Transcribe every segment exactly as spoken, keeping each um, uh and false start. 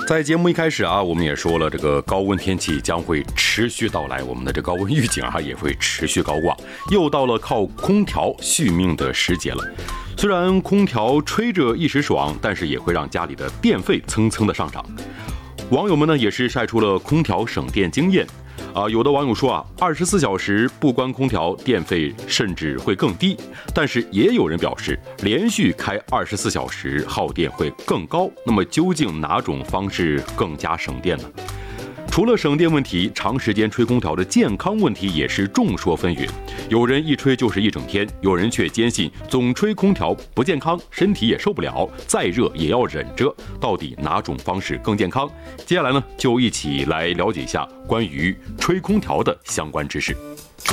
在节目一开始啊，我们也说了，这个高温天气将会持续到来，我们的这高温预警啊也会持续高挂，又到了靠空调续命的时节了。虽然空调吹着一时爽，但是也会让家里的电费蹭蹭的上涨。网友们呢也是晒出了空调省电经验。啊，有的网友说啊，二十四小时不关空调，电费甚至会更低。但是也有人表示，连续开二十四小时耗电会更高。那么究竟哪种方式更加省电呢？除了省电问题，长时间吹空调的健康问题也是众说纷纭。有人一吹就是一整天，有人却坚信总吹空调不健康，身体也受不了，再热也要忍着。到底哪种方式更健康？接下来呢，就一起来了解一下关于吹空调的相关知识。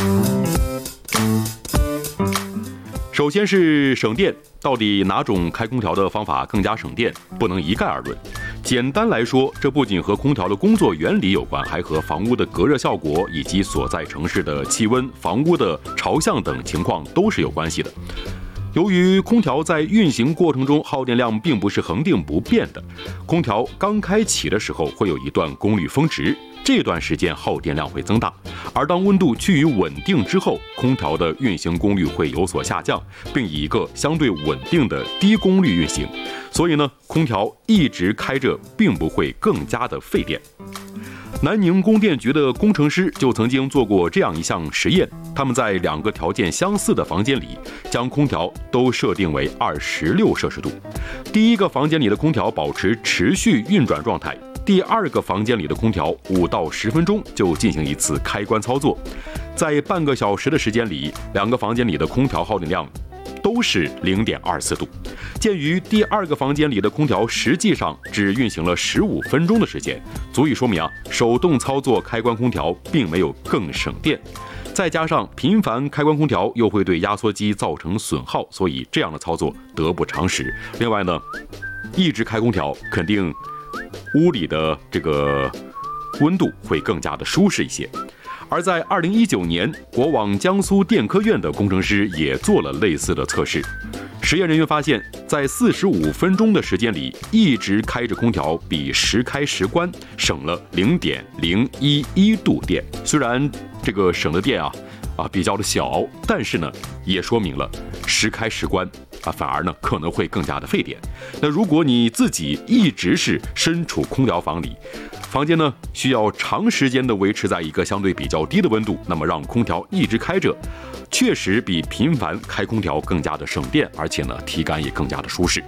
首先是省电，到底哪种开空调的方法更加省电？不能一概而论。简单来说，这不仅和空调的工作原理有关，还和房屋的隔热效果以及所在城市的气温、房屋的朝向等情况都是有关系的。由于空调在运行过程中耗电量并不是恒定不变的，空调刚开启的时候会有一段功率峰值，这段时间耗电量会增大，而当温度趋于稳定之后，空调的运行功率会有所下降，并以一个相对稳定的低功率运行。所以呢，空调一直开着并不会更加的费电。南宁供电局的工程师就曾经做过这样一项实验，他们在两个条件相似的房间里，将空调都设定为二十六摄氏度。第一个房间里的空调保持持续运转状态，第二个房间里的空调五到十分钟就进行一次开关操作。在半个小时的时间里，两个房间里的空调耗电量都是 零点二四度。鉴于第二个房间里的空调实际上只运行了十五分钟的时间，足以说明啊，手动操作开关空调并没有更省电。再加上频繁开关空调又会对压缩机造成损耗，所以这样的操作得不偿失。另外呢，一直开空调肯定屋里的这个温度会更加的舒适一些。而在二零一九年，国网江苏电科院的工程师也做了类似的测试。实验人员发现，在四十五分钟的时间里，一直开着空调比时开时关省了 零点零一一度电。虽然这个省的电啊啊比较的小，但是呢，也说明了时开时关啊，反而呢可能会更加的费电。那如果你自己一直是身处空调房里，房间呢需要长时间的维持在一个相对比较低的温度，那么让空调一直开着，确实比频繁开空调更加的省电，而且呢体感也更加的舒适。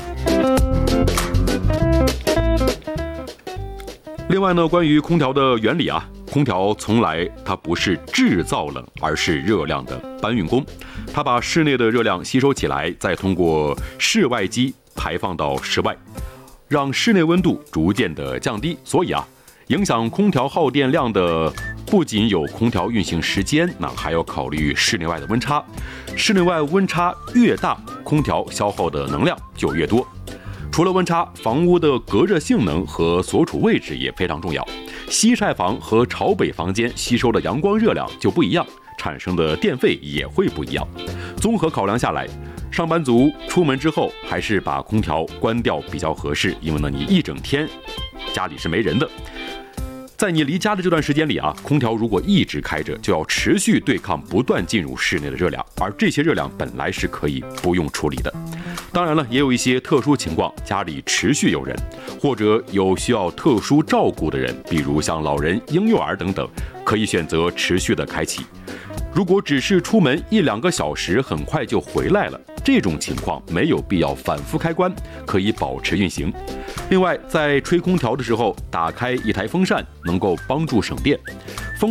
另外呢，关于空调的原理啊，空调从来它不是制造冷，而是热量的搬运工，它把室内的热量吸收起来，再通过室外机排放到室外，让室内温度逐渐的降低。所以啊，影响空调耗电量的不仅有空调运行时间，那还要考虑室内外的温差。室内外温差越大，空调消耗的能量就越多。除了温差，房屋的隔热性能和所处位置也非常重要。西晒房和朝北房间吸收的阳光热量就不一样，产生的电费也会不一样。综合考量下来，上班族出门之后还是把空调关掉比较合适，因为呢，你一整天家里是没人的。在你离家的这段时间里啊，空调如果一直开着，就要持续对抗不断进入室内的热量，而这些热量本来是可以不用处理的。当然了，也有一些特殊情况，家里持续有人，或者有需要特殊照顾的人，比如像老人、婴幼儿等等，可以选择持续的开启。如果只是出门一两个小时，很快就回来了，这种情况没有必要反复开关，可以保持运行。另外，在吹空调的时候，打开一台风扇能够帮助省电。风